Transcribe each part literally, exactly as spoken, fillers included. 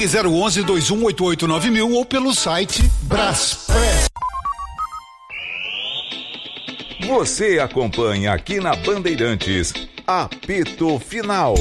Ligue zero onze, dois um oito oito nove mil ou pelo site Braspress. Você acompanha aqui na Bandeirantes, Apito Final.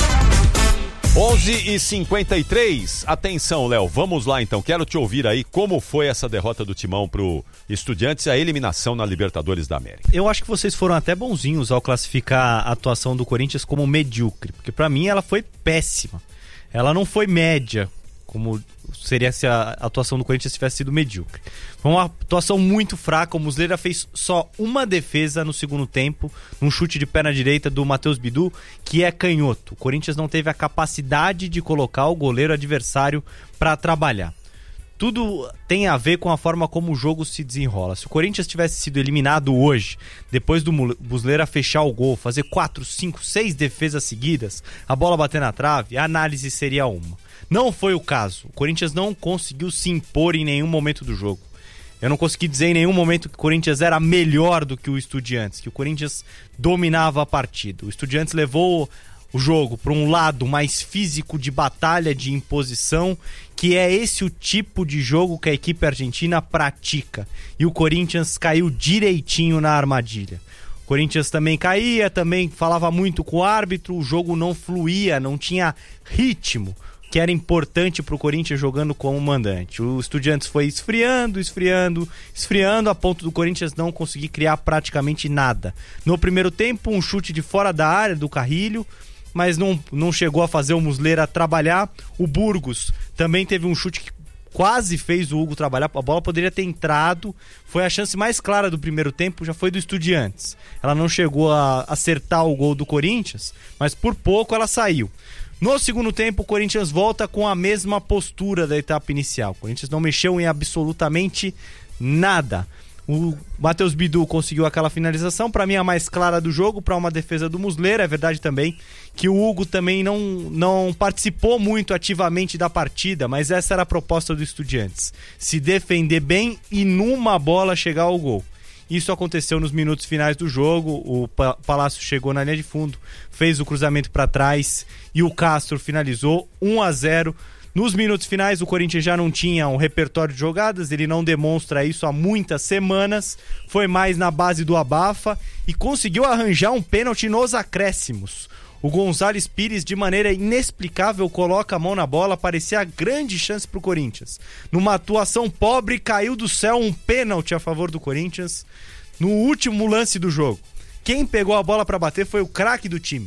onze e cinquenta e três, atenção, Léo, vamos lá então, quero te ouvir aí como foi essa derrota do Timão pro Estudiantes e a eliminação na Libertadores da América. Eu acho que vocês foram até bonzinhos ao classificar a atuação do Corinthians como medíocre, porque pra mim ela foi péssima, ela não foi média, como seria se a atuação do Corinthians tivesse sido medíocre. Foi uma atuação muito fraca, o Muslera fez só uma defesa no segundo tempo, num chute de perna direita do Matheus Bidu, que é canhoto. O Corinthians não teve a capacidade de colocar o goleiro adversário para trabalhar. Tudo tem a ver com a forma como o jogo se desenrola. Se o Corinthians tivesse sido eliminado hoje, depois do Muslera fechar o gol, fazer quatro, cinco, seis defesas seguidas, a bola bater na trave, a análise seria uma. Não foi o caso. O Corinthians não conseguiu se impor em nenhum momento do jogo. Eu não consegui dizer em nenhum momento que o Corinthians era melhor do que o Estudiantes, que o Corinthians dominava a partida. O Estudiantes levou o jogo para um lado mais físico, de batalha, de imposição, que é esse o tipo de jogo que a equipe argentina pratica. E o Corinthians caiu direitinho na armadilha. O Corinthians também caía, também falava muito com o árbitro, o jogo não fluía, não tinha ritmo, que era importante para o Corinthians jogando como mandante. O Estudiantes foi esfriando, esfriando, esfriando, a ponto do Corinthians não conseguir criar praticamente nada. No primeiro tempo, um chute de fora da área do Carrilho, mas não, não chegou a fazer o Muslera trabalhar. O Burgos também teve um chute que quase fez o Hugo trabalhar, a bola poderia ter entrado, foi a chance mais clara do primeiro tempo, já foi do Estudiantes. Ela não chegou a acertar o gol do Corinthians, mas por pouco ela saiu. No segundo tempo, o Corinthians volta com a mesma postura da etapa inicial. O Corinthians não mexeu em absolutamente nada. O Matheus Bidu conseguiu aquela finalização, para mim a mais clara do jogo, para uma defesa do Muslera. É verdade também que o Hugo também não, não participou muito ativamente da partida, mas essa era a proposta do Estudiantes. Se defender bem e numa bola chegar ao gol. Isso aconteceu nos minutos finais do jogo, o Palácio chegou na linha de fundo, fez o cruzamento para trás e o Castro finalizou um a zero. Nos minutos finais o Corinthians já não tinha um repertório de jogadas, ele não demonstra isso há muitas semanas, foi mais na base do abafa e conseguiu arranjar um pênalti nos acréscimos. O Gonzalez Pires, de maneira inexplicável, coloca a mão na bola, parecia a grande chance para o Corinthians. Numa atuação pobre, caiu do céu um pênalti a favor do Corinthians no último lance do jogo. Quem pegou a bola para bater foi o craque do time,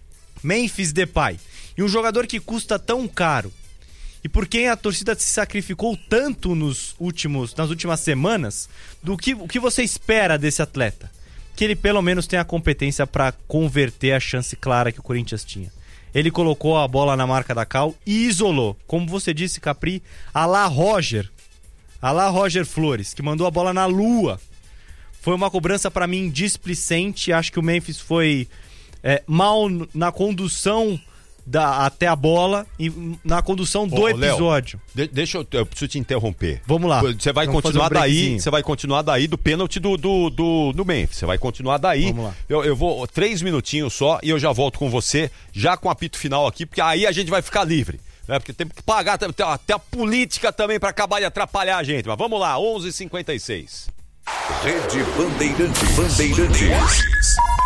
Memphis Depay. E um jogador que custa tão caro, e por quem a torcida se sacrificou tanto nos últimos, nas últimas semanas, do que, o que você espera desse atleta? Que ele pelo menos tenha a competência para converter a chance clara que o Corinthians tinha. Ele colocou a bola na marca da Cal e isolou. Como você disse, Capri, a lá Roger, a lá Roger Flores, que mandou a bola na lua. Foi uma cobrança para mim displicente. Acho que o Memphis foi é, mal na condução da, até a bola e na condução do Ô, episódio. Léo, de, deixa eu, eu preciso te interromper. Vamos lá. Você vai Vamos continuar um daí, você vai continuar daí do pênalti do, do, do, do Memphis. Você vai continuar daí. Vamos lá. Eu, eu vou três minutinhos só e eu já volto com você, já com o apito final aqui, porque aí a gente vai ficar livre. Né? Porque tem que pagar até, até a política também para acabar de atrapalhar a gente. Mas vamos lá, onze e cinquenta e seis. Rede Bandeirantes. Bandeirantes.